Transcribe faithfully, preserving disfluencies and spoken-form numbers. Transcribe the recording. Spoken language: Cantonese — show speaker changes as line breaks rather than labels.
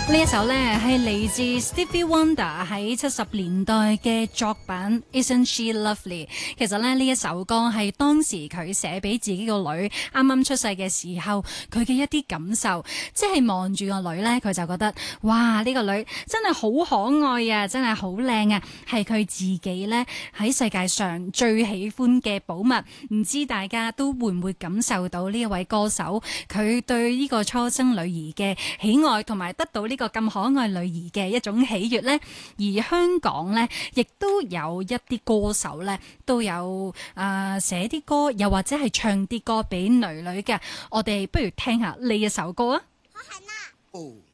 呢一首呢係嚟自 Stevie Wonder 喺七十年代嘅作品 Isn't She Lovely。其實咧呢一首歌係當時佢寫俾自己個女啱啱出世嘅時候佢嘅一啲感受，即係望住個女呢，佢就覺得哇，呢個女真係好可愛啊，真係好靚啊，係佢自己呢喺世界上最喜歡嘅寶物。唔知大家都會唔會感受到呢一位歌手佢對呢個初生女兒嘅喜愛，同埋得到呢個咁可愛女兒嘅一種喜悅呢？而香港呢，亦都有一啲歌手呢，都有誒寫啲歌，又或者係唱啲歌俾女女嘅。我哋不如聽下呢一首歌啊！
好狠啊！哦